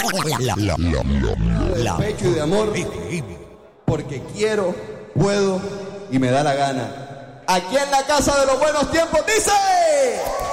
De pecho y de amor, porque quiero, puedo y me da la gana. Aquí en la casa de los buenos tiempos dice...